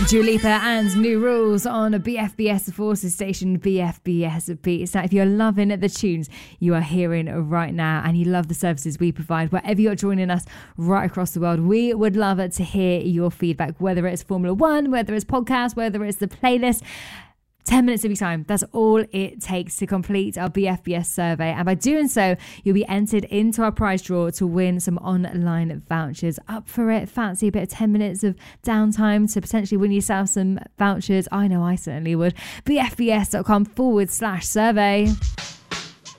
Dua Lipa and New Rules on BFBS, the Forces station, BFBS Beats. Now, if you're loving the tunes you are hearing right now and you love the services we provide, wherever you're joining us right across the world, we would love it to hear your feedback, whether it's Formula One, whether it's podcast, whether it's the playlist. 10 minutes of your time. That's all it takes to complete our BFBS survey. And by doing so, you'll be entered into our prize draw to win some online vouchers. Up for it? Fancy a bit of 10 minutes of downtime to potentially win yourself some vouchers? I know I certainly would. BFBS.com/survey.